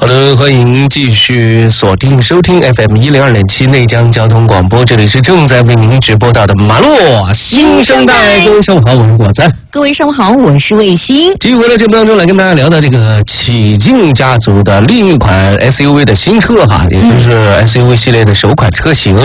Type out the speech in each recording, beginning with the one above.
好的，欢迎继续锁定收听 FM102.7 内江交通广播，这里是正在为您直播到的马洛新生代。各位上午好，我是果子。 各位上午好，我是卫星。 继续回到节目当中来跟大家聊到这个启骏家族的另一款 SUV 的新车哈，也就是 SUV 系列的首款车型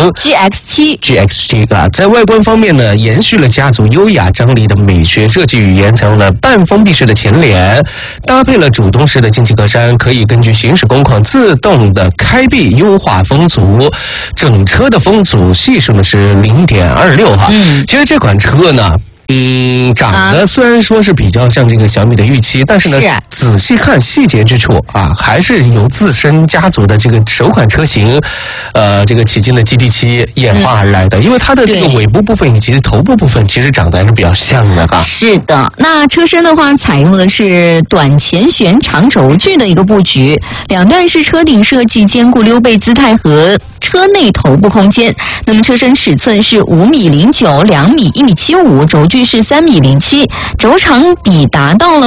GX7 啊，在外观方面呢，延续了家族优雅张力的美学设计语言，采用了半封闭式的前脸，搭配了主动式的进气格栅，可以根据行驶工况自动的开闭优化风阻，整车的风阻系数呢是 0.26 哈。其实这款车呢长得虽然说是比较像这个小米的预期，但是呢，仔细看细节之处啊，还是由自身家族的这个首款车型，这个启骏的 GT7 演化而来的。因为它的这个尾部部分以及头部部分其实长得还是比较像的哈。 是的，那车身的话采用的是短前悬长轴距的一个布局，两段式车顶设计兼顾溜背姿态和车内头部空间。那么车身尺寸是5.09米、2米、1.75米，轴距是3.07米，轴长比达到了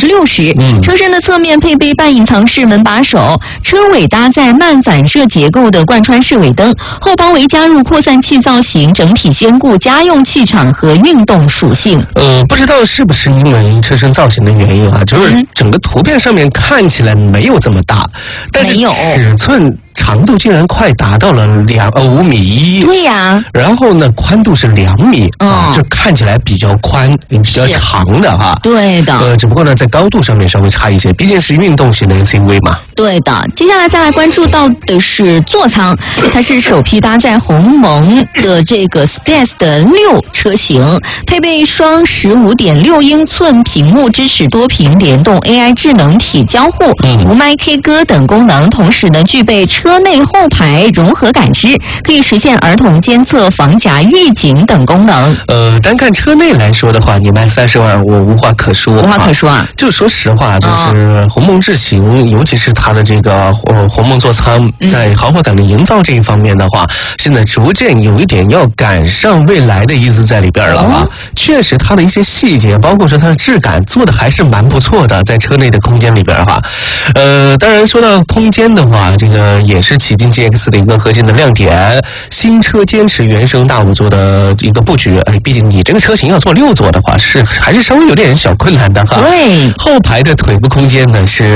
60%。车身的侧面配备半隐藏式门把手，车尾搭载慢反射结构的贯穿式尾灯，后包围加入扩散器造型，整体兼顾家用气场和运动属性。 不知道是不是因为车身造型的原因啊，就是整个图片上面看起来没有这么大，但是尺寸长度竟然快达到了5.1米。 对呀， 然后呢，宽度是2米啊，就看起来比较宽、比较长的哈。 对的。 只不过呢，在高度上面稍微差一些，毕竟是运动型的 SUV 嘛。 对的。接下来再来关注到的是座舱，它是首批搭载鸿蒙的这个 Space 的6车型，配备双15.6英寸屏幕，支持多屏联动 AI 智能体交互、无麦 K 歌等功能，同时呢具备车内后排融合感知，可以实现儿童监测、防夹、预警等功能。 单看车内来说的话，你卖30万，我无话可说。 无话可说啊！ 就说实话，就是鸿蒙智行，尤其是它的这个鸿蒙座舱，在豪华感的营造这一方面的话，现在逐渐有一点要赶上未来的意思在里边了啊。确实，它的一些细节，包括说它的质感，做的还是蛮不错的，在车内的空间里边哈。当然说到空间的话，这个也是启骏 GX 的一个核心的亮点。新车坚持原生大5座的一个布局，毕竟你这个车型要做6座的话，还是稍微有点小困难的哈。 对， 后排的腿部空间呢是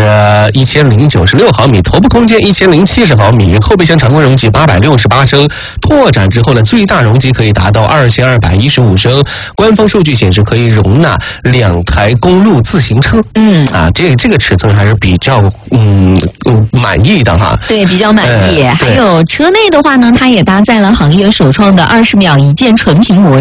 1096毫米，头部空间1070毫米，后备箱常规容积868升，拓展之后呢，最大容积可以达到2215升。官方数据显示可以容纳2台公路自行车。这个尺寸还是比较满意的哈。 对，比较满意。还有车内的话呢，它也搭载了行业首创的20秒一键纯屏模式。